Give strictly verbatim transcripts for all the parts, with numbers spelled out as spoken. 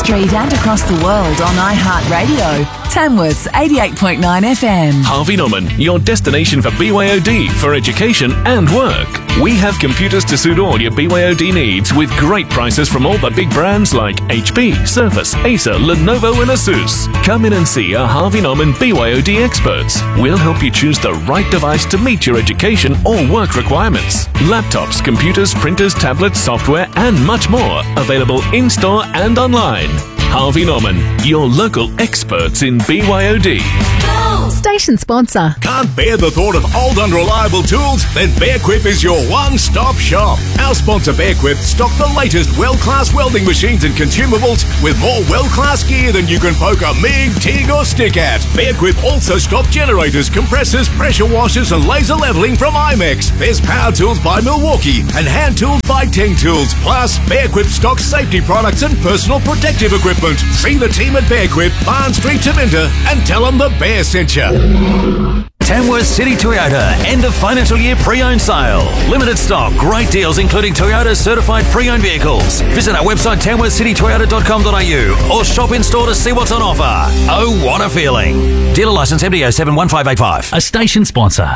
Street and across the world on iHeartRadio. Tamworth's eighty-eight point nine F M. Harvey Norman, your destination for B Y O D for education and work. We have computers to suit all your B Y O D needs with great prices from all the big brands like H P, Surface, Acer, Lenovo and Asus. Come in and see our Harvey Norman B Y O D experts. We'll help you choose the right device to meet your education or work requirements. Laptops, computers, printers, tablets, software and much more. Available in-store and online. Harvey Norman, your local experts in B Y O D. Station sponsor. Can't bear the thought of old unreliable tools? Then Bearquip is your one-stop shop. Our sponsor Bearquip stock the latest world-class welding machines and consumables with more world-class gear than you can poke a MIG, TIG or stick at. Bearquip also stock generators, compressors, pressure washers and laser leveling from IMEX. There's power tools by Milwaukee and hand tools by Ting Tools. Plus, Bearquip stocks safety products and personal protective equipment. See the team at Bearquip, Barnes Street, Taminda, and tell them the Bear sent you. Tamworth City Toyota, end of financial year pre-owned sale. Limited stock, great deals including Toyota certified pre-owned vehicles. Visit our website tamworth city toyota dot com dot a u or shop in store to see what's on offer. Oh, what a feeling. Dealer licence M D O seven one five eight five. A station sponsor.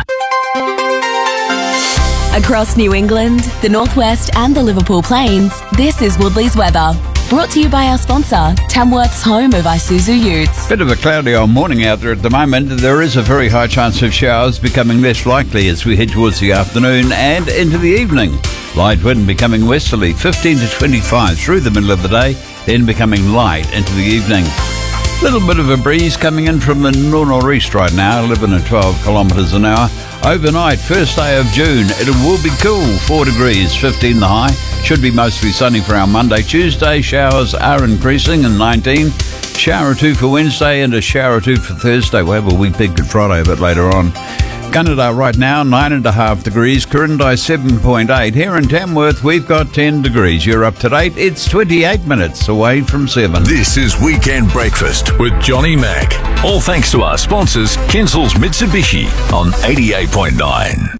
Across New England, the Northwest and the Liverpool Plains, this is Woodley's weather. Brought to you by our sponsor, Tamworth's home of Isuzu Utes. Bit of a cloudy old morning out there at the moment. There is a very high chance of showers becoming less likely as we head towards the afternoon and into the evening. Light wind becoming westerly, fifteen to twenty-five through the middle of the day, then becoming light into the evening. Little bit of a breeze coming in from the nor-nor'east right now, eleven and twelve kilometres an hour. Overnight, first day of June, it will be cool, four degrees, fifteen the high. Should be mostly sunny for our Monday. Tuesday, showers are increasing and nineteen. Shower or two for Wednesday and a shower or two for Thursday. We'll have a wee big Good Friday a bit later on. Gunnedah right now, nine and a half degrees. Corindai, seven point eight. Here in Tamworth, we've got ten degrees. You're up to date. It's twenty-eight minutes away from seven. This is Weekend Breakfast with Johnny Mac. All thanks to our sponsors, Kinsel's Mitsubishi on eighty-eight point nine.